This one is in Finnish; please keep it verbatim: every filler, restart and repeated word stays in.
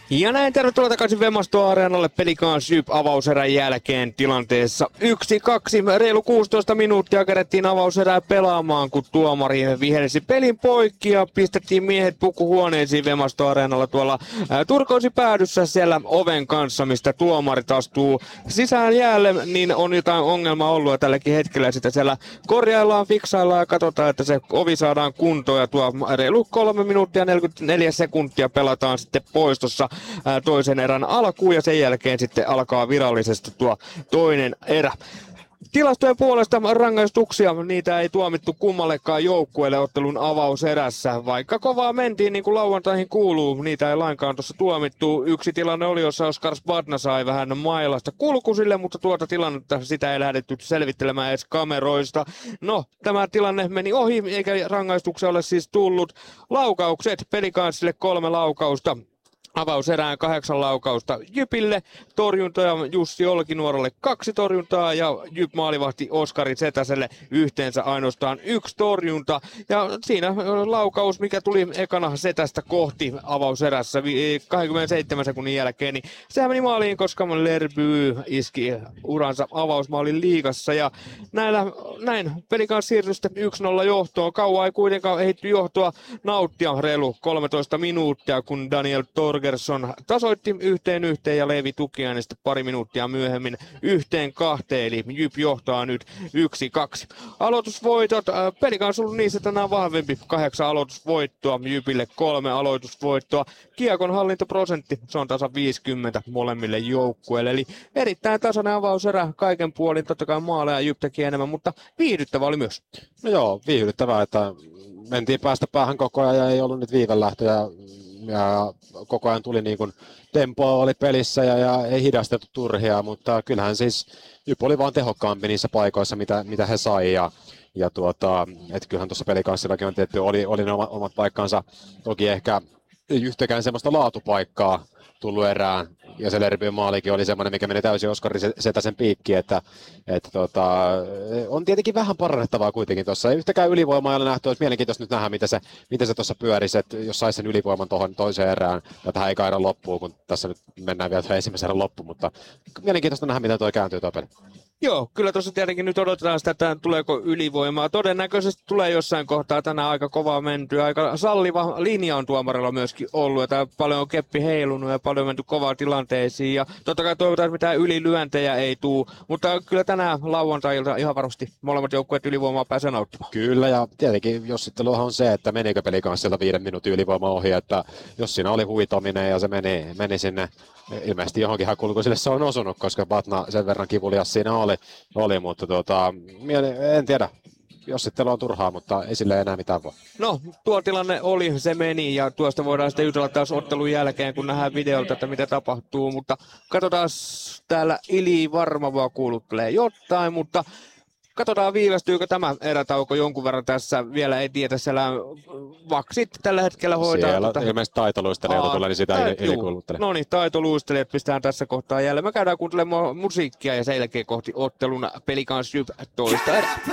Ja näin tervetuloa takaisin Vemasto-areenalle Pelikans Jyp avauserän jälkeen tilanteessa yksi kaksi. Reilu kuusitoista minuuttia kerettiin avauserää pelaamaan, kun tuomari vihelsi pelin poikki ja pistettiin miehet pukuhuoneisiin Vemasto-areenalla tuolla turkoosi päädyssä siellä oven kanssa, mistä tuomarit astuu sisään jäälle, niin on jotain ongelmaa ollut ja tälläkin hetkellä sitä siellä korjaillaan, fiksaillaan ja katsotaan, että se ovi saadaan kuntoon ja tuo reilu kolme minuuttia neljäkymmentäneljä sekuntia pelataan sitten poistossa toisen erän alkuun ja sen jälkeen sitten alkaa virallisesti tuo toinen erä. Tilastojen puolesta rangaistuksia, niitä ei tuomittu kummallekaan joukkueelle ottelun avauserässä. Vaikka kovaa mentiin niin kuin lauantaihin kuuluu, niitä ei lainkaan tuossa tuomittu. Yksi tilanne oli, jossa Oskar Spadna sai vähän mailasta kulkusille, mutta tuota tilannetta sitä ei lähdetty selvittelemään edes kameroista. No, tämä tilanne meni ohi, eikä rangaistuksia ole siis tullut. Laukaukset, Pelikanssille kolme laukausta. Avauserään kahdeksan laukausta Jypille, torjuntoja Jussi Olkinuoralle kaksi torjuntaa ja Jyp maalivahti Oskari Setäselle yhteensä ainoastaan yksi torjunta. Ja siinä laukaus, mikä tuli ekana Setästä kohti avauserässä kaksikymmentäseitsemän sekunnin jälkeen, niin sehän meni maaliin, koska Lerby iski uransa avausmaalin liigassa. Ja näillä, näin Pelikans siirtyi sitten yksi nolla johtoon. Kauan ei kuitenkaan ehditty johtoa nauttia reilu kolmetoista minuuttia, kun Daniel Torg Gerson tasoitti yhteen yhteen ja Leevi Tukiainen sitten pari minuuttia myöhemmin yhteen kahteen, eli Jyp johtaa nyt yksi kaksi. Aloitusvoitot, Pelikans on ollut niissä tänään vahvempi, kahdeksan aloitusvoittoa, Jypille kolme aloitusvoittoa. Kiekon hallintoprosentti, se on tasan viisikymmentä molemmille joukkueille, eli erittäin tasainen avauserä kaiken puolin, totta kai maaleja Jyp teki enemmän, mutta viihdyttävä oli myös. No joo, viihdyttävää, että mentiin päästä päähän koko ajan ja ei ollut nyt viivelähtöjä. Ja koko ajan tuli niin kuin tempoa oli pelissä ja, ja ei hidastettu turhia, mutta kyllähän siis Jyp oli vaan tehokkaampi niissä paikoissa, mitä, mitä he sai. Ja, ja tuota, et kyllähän tuossa Pelikanssillakin on tietty, oli, oli ne omat, omat paikkansa, toki ehkä yhtäkään semmoista laatupaikkaa tullut erään. Ja se Lerbyn maalikin oli semmoinen, mikä meni täysin Oskari Setäsen piikki, että, että tota, on tietenkin vähän parannettavaa kuitenkin tuossa. Ei yhtäkään ylivoimaa ei ole nähty, olisi mielenkiintoista nyt nähdä, miten se, miten se tuossa pyörisi, että jos saisi sen ylivoiman tuohon toiseen erään, ja tähän ei kaida loppuun, kun tässä nyt mennään vielä tuohon ensimmäisen erän loppuun, mutta mielenkiintoista nähdä, miten tuo kääntyy tuo peli. Joo, kyllä tuossa tietenkin nyt odotetaan sitä, että tuleeko ylivoimaa. Todennäköisesti tulee jossain kohtaa tänään aika kovaa mentyä. Aika salliva linja on tuomarilla myöskin ollut. Ja paljon on keppi heilunut ja paljon menty kovaa tilanteisiin. Ja totta kai toivotaan, että mitään ylilyöntejä ei tule. Mutta kyllä tänään lauantailta ihan varmasti molemmat joukkueet ylivoimaa pääsee nauttimaan. Kyllä, ja tietenkin jossitteluhan on se, että menikö Pelikansilta viiden minuutin ylivoima ohi. Että jos siinä oli huitominen ja se meni, meni sinne ilmeisesti johonkin hakulkuisille se on osunut, koska Batna sen verran kivulias siinä oli, oli mutta tuota, en tiedä, jossittelu on turhaa, mutta ei sille enää mitään voi. No, tuo tilanne oli, se meni ja tuosta voidaan sitten jutella taas ottelun jälkeen, kun nähdään videolta, että mitä tapahtuu, mutta katsotaan täällä Ili Varmavoa kuuluttelee jotain, mutta katsotaan viivästyykö tämä erätauko jonkun verran tässä, vielä ei tiedä, siellä Vaksit tällä hetkellä hoitaa. Siellä tuota... ilmeisesti taitoluistelijat tulee, niin sitä ylikuuluttelee. No niin, taitoluistelijat pistetään tässä kohtaa jälleen. Me käydään kuuntelemaan musiikkia ja sen jälkeen kohti ottelun Pelikans Jyp toista erää.